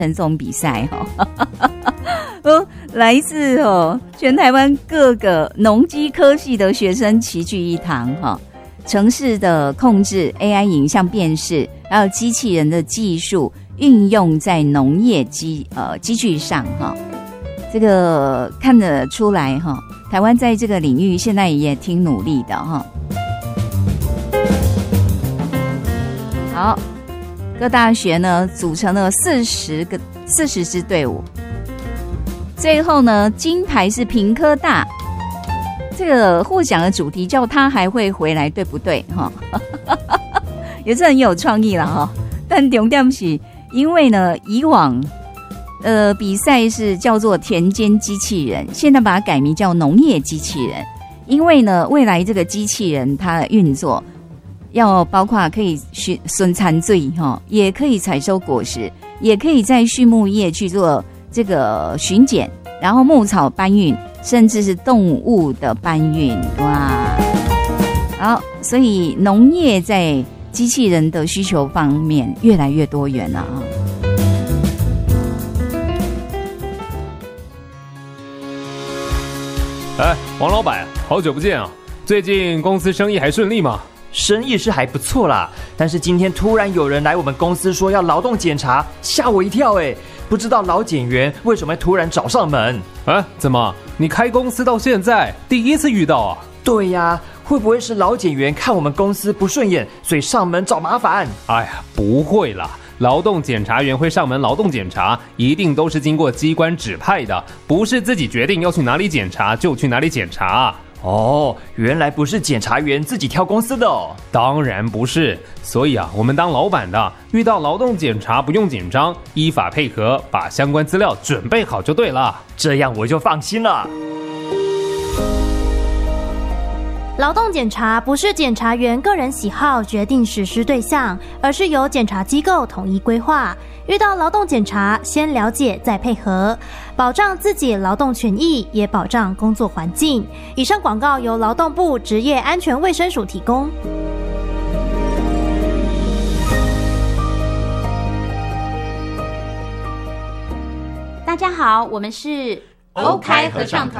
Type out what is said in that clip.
这种比赛来自全台湾各个农机科系的学生齐聚一堂城市的控制 AI 影像辨识还有机器人的技术运用在农业机具上这个看得出来台湾在这个领域现在也挺努力的好，各大学呢组成了40支队伍，最后呢金牌是屏科大，这个获奖的主题叫他还会回来，对不对也是很有创意啦但重点是因为呢以往比赛是叫做田间机器人，现在把它改名叫农业机器人，因为呢未来这个机器人它的运作要包括可以生产水也可以采收果实，也可以在畜牧业去做这个巡检，然后牧草搬运，甚至是动物的搬运。哇，好，所以农业在机器人的需求方面越来越多元了王老板，好久不见啊！最近公司生意还顺利吗？ 生意是还不错啦，但是今天突然有人来我们公司说要劳动检查，吓我一跳哎！不知道劳检员为什么突然找上门？ 怎么？你开公司到现在第一次遇到啊？ 对呀，会不会是劳检员看我们公司不顺眼，所以上门找麻烦？ 哎呀，不会啦！劳动检查员会上门劳动检查，一定都是经过机关指派的，不是自己决定要去哪里检查就去哪里检查。 哦，原来不是检察员自己挑公司的哦。 当然不是，所以我们当老板的遇到劳动检查不用紧张，依法配合，把相关资料准备好就对了， 这样我就放心了。 劳动检查不是检察员个人喜好决定实施对象，而是由检察机构统一规划。遇到劳动检查，先了解再配合，保障自己劳动权益，也保障工作环境。以上广告由劳动部职业安全卫生署提供。 大家好，我们是欧开合唱团。